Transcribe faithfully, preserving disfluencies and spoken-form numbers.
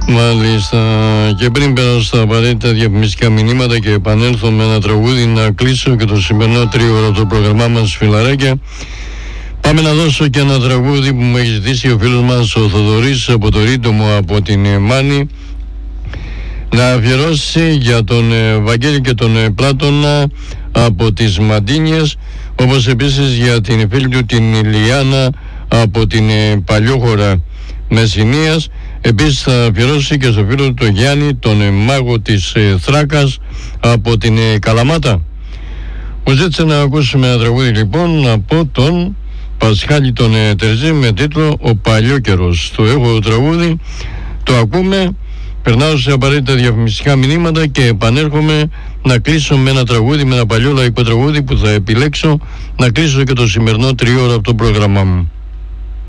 Μάλιστα. Και πριν περάσω στα απαραίτητα διαφημιστικά μηνύματα και επανέλθω με ένα τραγούδι να κλείσω και το σημερινό τρίωρο το πρόγραμμά μας, φιλαράκια, πάμε να δώσω και ένα τραγούδι που μου έχει ζητήσει ο φίλος μας ο Θοδωρής από το Ρίτομο, από την Μάνη, να αφιερώσει για τον Βαγγέλη και τον Πλάτωνα από τις Μαντίνιες, όπως επίσης για την φίλη του την Ηλιάνα από την Παλιόχώρα Μεσσηνίας. Επίσης θα αφιερώσει και στο φίλο του τον Γιάννη, τον μάγο της Θράκας από την Καλαμάτα. Μου ζήτησε να ακούσουμε ένα τραγούδι λοιπόν από τον Πασχάλη τον Τερζή με τίτλο «Ο Παλιόκαιρος». Το έχω τραγούδι, το ακούμε, περνάω σε απαραίτητα διαφημιστικά μηνύματα και επανέρχομαι να κλείσω με ένα τραγούδι, με ένα παλιό λαϊκό τραγούδι που θα επιλέξω να κλείσω και το σημερινό τριώρο από το πρόγραμμά μου.